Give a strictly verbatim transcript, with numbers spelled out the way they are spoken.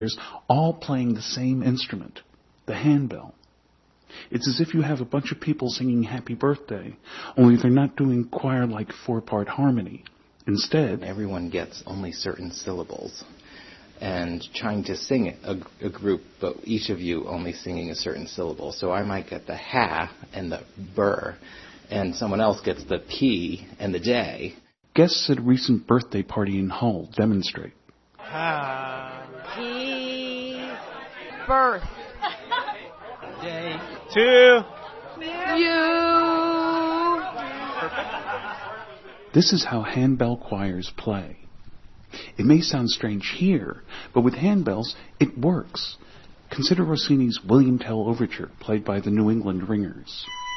all playing the same instrument, the handbell. It's as if you have a bunch of people singing Happy Birthday, only they're not doing choir-like four-part harmony. Instead, everyone gets only certain syllables, and trying to sing a, a group, but each of you only singing a certain syllable. So I might get the ha and the burr, and someone else gets the p and the j. Guests at a recent birthday party in Hull demonstrate. P, birth. Day two. You. This is how handbell choirs play. It may sound strange here, but with handbells, it works. Consider Rossini's William Tell Overture, played by the New England Ringers.